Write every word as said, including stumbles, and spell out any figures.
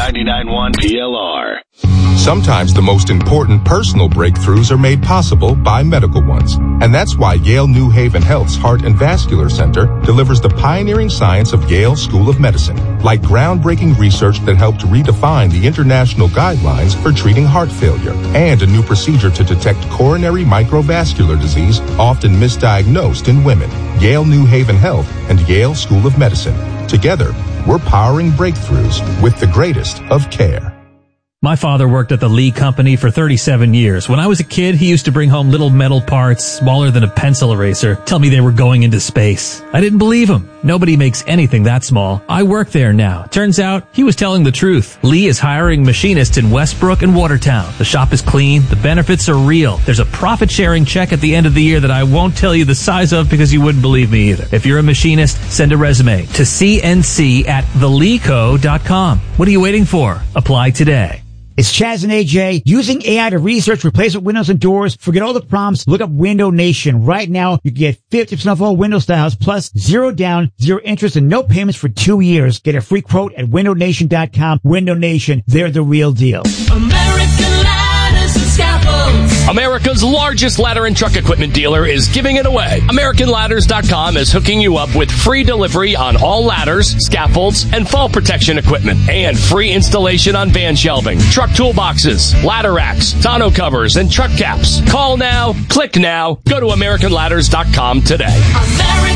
ninety-nine point one P L R. Sometimes the most important personal breakthroughs are made possible by medical ones. And that's why Yale New Haven Health's Heart and Vascular Center delivers the pioneering science of Yale School of Medicine, like groundbreaking research that helped redefine the international guidelines for treating heart failure, and a new procedure to detect coronary microvascular disease, often misdiagnosed in women. Yale New Haven Health and Yale School of Medicine. Together, we're powering breakthroughs with the greatest of care. My father worked at the Lee Company for thirty-seven years. When I was a kid, he used to bring home little metal parts smaller than a pencil eraser, tell me they were going into space. I didn't believe him. Nobody makes anything that small. I work there now. Turns out, he was telling the truth. Lee is hiring machinists in Westbrook and Watertown. The shop is clean. The benefits are real. There's a profit-sharing check at the end of the year that I won't tell you the size of because you wouldn't believe me either. If you're a machinist, send a resume to C N C at the lee co dot com. What are you waiting for? Apply today. It's Chaz and A J using A I to research replacement windows and doors. Forget all the prompts. Look up Window Nation. Right now, you can get fifty percent off all window styles plus zero down, zero interest, and no payments for two years. Get a free quote at window nation dot com. Window Nation, they're the real deal. American Ladders and Scaffolds. America's largest ladder and truck equipment dealer is giving it away. American Ladders dot com is hooking you up with free delivery on all ladders, scaffolds, and fall protection equipment, and free installation on van shelving, truck toolboxes, ladder racks, tonneau covers, and truck caps. Call now, click now, go to American Ladders dot com today. American